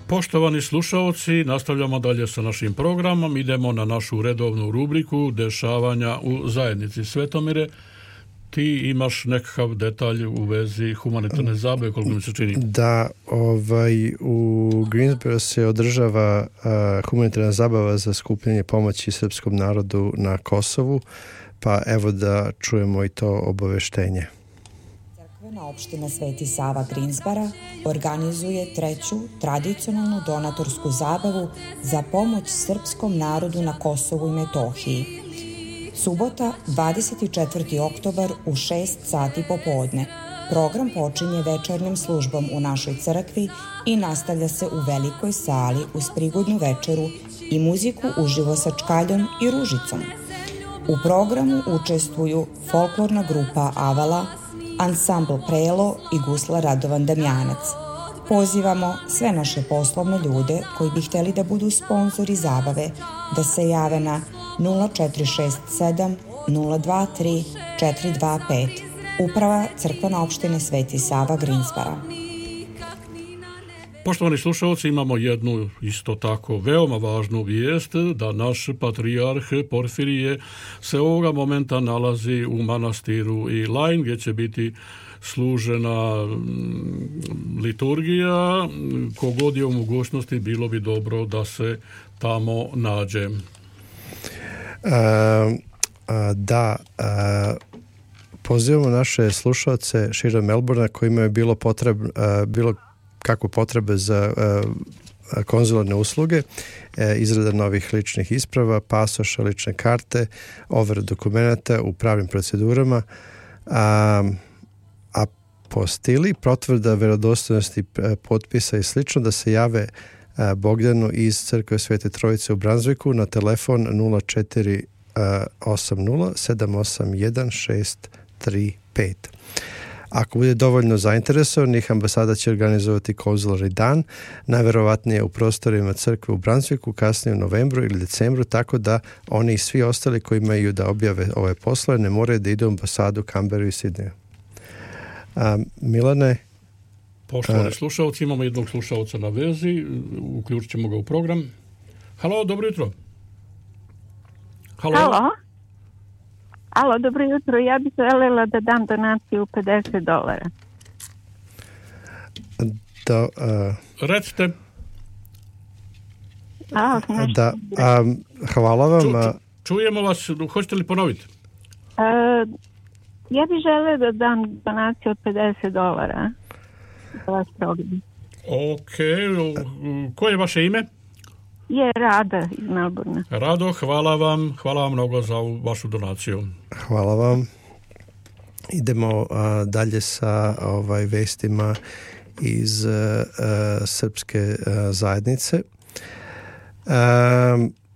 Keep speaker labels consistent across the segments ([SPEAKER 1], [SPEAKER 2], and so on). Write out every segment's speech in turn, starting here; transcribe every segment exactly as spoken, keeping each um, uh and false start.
[SPEAKER 1] Poštovani slušaoci, nastavljamo dalje sa našim programom. Idemo na našu redovnu rubriku dešavanja u zajednici. Svetomire, ti imaš nekakav detalj u vezi humanitarne zabave, koliko mi se čini?
[SPEAKER 2] Da, ovaj, u Greensboro se održava uh, humanitarna zabava za skupljanje pomoći srpskom narodu na Kosovu, pa evo da čujemo i to obaveštenje.
[SPEAKER 3] Crkvena opština Sveti Sava Greensboro organizuje treću tradicionalnu donatorsku zabavu za pomoć srpskom narodu na Kosovu i Metohiji. Subota, dvadeset četvrti oktobar u šest sati popodne. Program počinje večernjom službom u našoj crkvi i nastavlja se u velikoj sali uz prigodnu večeru i muziku uživo sa čkaljom i ružicom. U programu učestvuju folklorna grupa Avala, ansambl Prelo i gusla Radovan Damjanac. Pozivamo sve naše poslovne ljude koji bi htjeli da budu sponzori zabave da se jave na nula četiri šest sedam nula dva tri četiri dva pet. Uprava Crkvena opštine Sveti Sava Greensboro.
[SPEAKER 1] Poštovani slušalci, imamo jednu isto tako veoma važnu vijest da naš patrijarh Porfirije se ovoga momenta nalazi u manastiru Ilajn gdje će biti služena liturgija. Kogod je u mogućnosti, bilo bi dobro da se tamo nađe.
[SPEAKER 2] Uh, uh, da, uh, pozivamo naše slušalce širom Melbourna koji imaju bilo potreb, uh, bilo kako potrebe za uh, konzularne usluge, uh, izrada novih ličnih isprava, pasoša, lične karte, overe dokumenata u pravnim procedurama, a, a postili, potvrda verodostojnosti potpisa i slično, da se jave uh, Bogdanu iz Crkve Svete Trojice u Brunswicku na telefon nula četiri osam nula sedam osam jedan šest tri pet. Ako bude dovoljno zainteresovanih, ambasada će organizovati konzularni dan, najverovatnije u prostorima crkve u Brunswicku, kasnije u novembru ili decembru, tako da oni i svi ostali koji imaju da objave ove poslove ne moraju da idu u ambasadu Canberra i Sydney. Milane?
[SPEAKER 1] Poštovani a... slušalci, imamo jednog slušalca na vezi, uključit ćemo ga u program. Halo, dobro jutro. Halo.
[SPEAKER 4] Halo. Alo, dobro jutro. Ja bih želela da dam donaciju pedeset dolara.
[SPEAKER 2] Da, uh,
[SPEAKER 1] recite.
[SPEAKER 4] A,
[SPEAKER 2] da, um, hvala vam.
[SPEAKER 1] Ču, ču, čujemo vas. Hoćete li ponoviti?
[SPEAKER 4] Uh, ja bih želela da dam donaciju od pedeset dolara za vaš program.
[SPEAKER 1] Ok. Koje je vaše ime?
[SPEAKER 4] Je Rada iz Melbourna.
[SPEAKER 1] Rado, hvala vam. Hvala vam mnogo za vašu donaciju.
[SPEAKER 2] Hvala vam. Idemo a, dalje sa ovaj vestima iz a, a, srpske a, zajednice. A,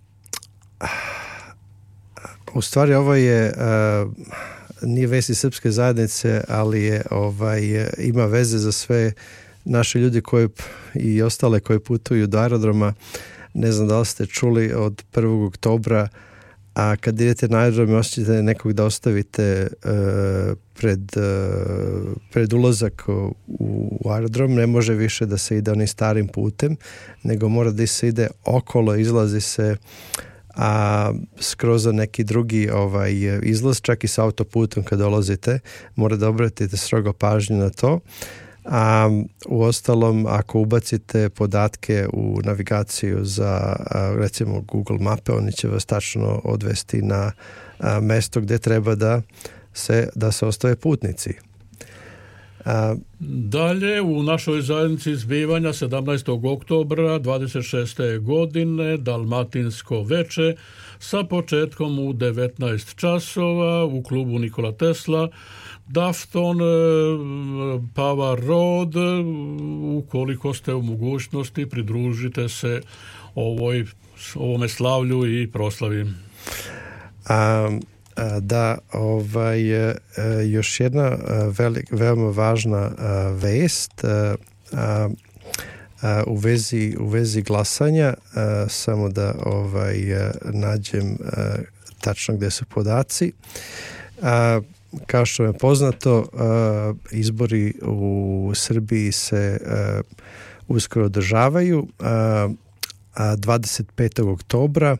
[SPEAKER 2] u stvari ovo je a, nije vesti srpske zajednice, ali je ovaj ima veze za sve naše ljudi koji i ostale koji putuju do aerodroma. Ne znam da li ste čuli od prvog oktobra, a kad idete na aerodrom i osjećate nekog da ostavite uh, pred, uh, pred ulazak u, u aerodrom, ne može više da se ide onim starim putem, nego mora da se ide okolo, izlazi se a skroz za neki drugi ovaj, izlaz, čak i sa autoputom kad dolazite, mora da obratite strogo pažnju na to. A u ostalom, ako ubacite podatke u navigaciju za a, recimo Google mape, oni će vas tačno odvesti na a, mesto gdje treba da se, da se ostave putnici.
[SPEAKER 1] A, Dalje u našoj zajednici zbivanja sedamnaestog oktobra dvadeset šeste godine Dalmatinsko veče sa početkom u devetnaest časova u klubu Nikola Tesla, Dafton, Power Road. Ukoliko ste u mogućnosti, pridružite se ovoj, ovome slavlju i proslavi.
[SPEAKER 2] A, a, da, ovaj, a, još jedna velik, veoma važna a, vest a, a, a, u vezi, u vezi glasanja, a, samo da ovaj, a, nađem a, tačno gdje su podaci. A, Kao što je poznato, izbori u Srbiji se uskoro održavaju. A, a dvadeset petog oktobra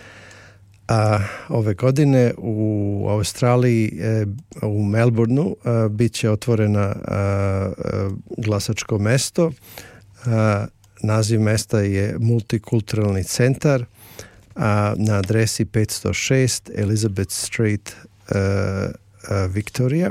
[SPEAKER 2] a, ove godine u Australiji, e, u Melbourneu, a, bit će otvorena a, a, glasačko mesto. A, naziv mesta je Multikulturalni centar, a, na adresi petsto šest Elizabeth Street, a, a, Victoria.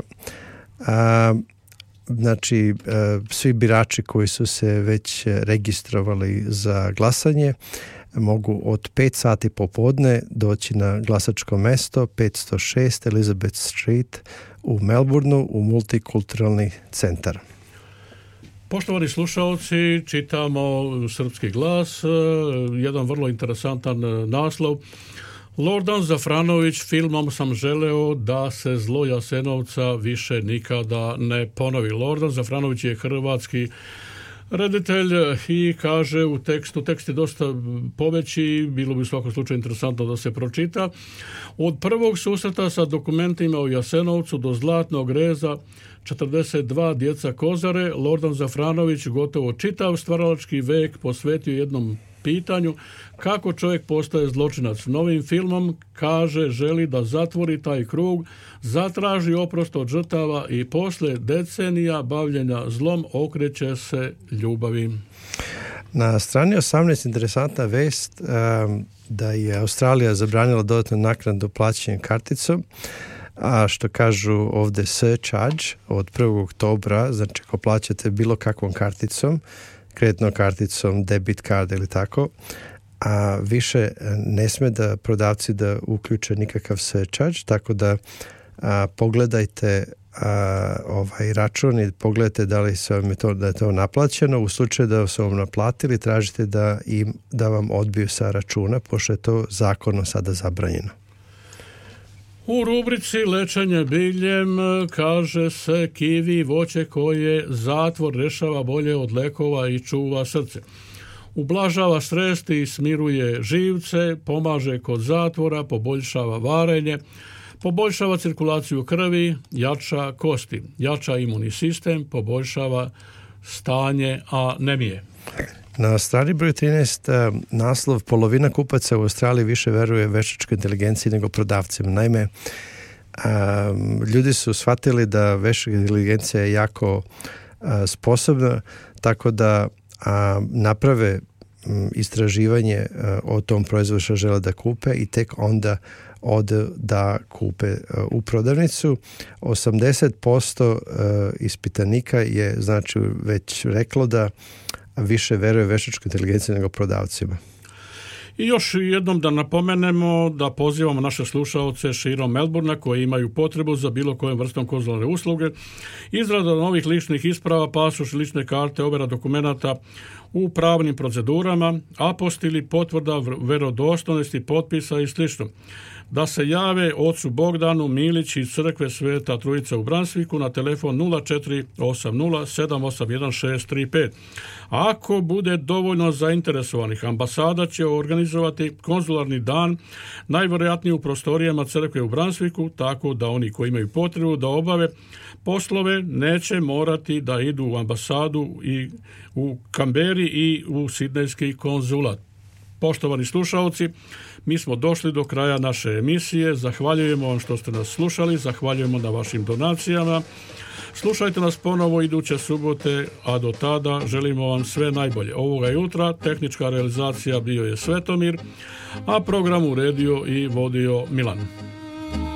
[SPEAKER 2] A, znači, a, svi birači koji su se već registrovali za glasanje mogu od pet sati popodne doći na glasačko mesto petsto šest Elizabeth Street u Melbourneu u Multikulturalni centar.
[SPEAKER 1] Poštovani slušalci, čitamo Srpski glas, jedan vrlo interesantan naslov. Lordan Zafranović filmom Sam želeo da se zlo Jasenovca više nikada ne ponovi. Lordan Zafranović je hrvatski reditelj i kaže u tekstu, tekst je dosta poveći, bilo bi u svakom slučaju interesantno da se pročita. Od prvog susreta sa dokumentima o Jasenovcu do Zlatnog reza, četrdeset dva djeca Kozare, Lordan Zafranović gotovo čitav stvaralački vek posvetio jednom pitanju kako čovjek postaje zločinac. Novim filmom kaže želi da zatvori taj krug, zatraži oprost od žrtava i posle decenija bavljenja zlom okreće se ljubavi.
[SPEAKER 2] Na strani osamnaest interesantna vest um, da je Australija zabranila dodatnu naknadu plaćanja karticom, a što kažu ovdje surcharge od prvog oktobra, znači ako plaćate bilo kakvom karticom, kreditnom karticom, debit card ili tako, a više ne sme da prodavci da uključe nikakav surcharge, tako da a, pogledajte a, ovaj račun i pogledajte da li se vam je to, da je to naplaćeno. U slučaju da su vam naplatili, tražite da, im, da vam odbiju sa računa, pošto je to zakonom sada zabranjeno.
[SPEAKER 1] U rubrici Lečenje biljem kaže se kivi voće koje zatvor rešava bolje od lekova i čuva srce. Ublažava stres i smiruje živce, pomaže kod zatvora, poboljšava varenje, poboljšava cirkulaciju krvi, jača kosti, jača imunni sistem, poboljšava stanje anemije.
[SPEAKER 2] Na strani broj trinaest naslov polovina kupaca u Australiji više veruje veštačkoj inteligenciji nego prodavcima. Naime, um, ljudi su shvatili da veštačka inteligencija je jako uh, sposobna, tako da um, naprave um, istraživanje uh, o tom proizvodu što žele da kupe i tek onda ode da kupe uh, u prodavnicu. osamdeset posto uh, ispitanika je znači već reklo da više veruje veštačkoj inteligenciji nego prodavcima.
[SPEAKER 1] I još jednom da napomenemo da pozivamo naše slušaoce širom Melbourna koji imaju potrebu za bilo kojom vrstom konzularne usluge, izrada novih ličnih isprava, pasoš, lične karte, ovjera dokumenata u pravnim procedurama, apostili, potvrda verodostojnosti, potpisa i slično. Da se jave ocu Bogdanu Milić iz crkve Sveta Trojica u Bransviku na telefon nula četiri osam nula sedam osam jedan šest tri pet. Ako bude dovoljno zainteresovanih, ambasada će organizovati konzularni dan, najvjerojatnije u prostorijama crkve u Bransviku, tako da oni koji imaju potrebu da obave poslove neće morati da idu u ambasadu i u Kamberi i u sidnejski konzulat. Poštovani slušalci, mi smo došli do kraja naše emisije. Zahvaljujemo vam što ste nas slušali, zahvaljujemo na vašim donacijama. Slušajte nas ponovo iduće subote, a do tada želimo vam sve najbolje. Ovoga jutra tehnička realizacija bio je Svetomir, a program uredio i vodio Milan.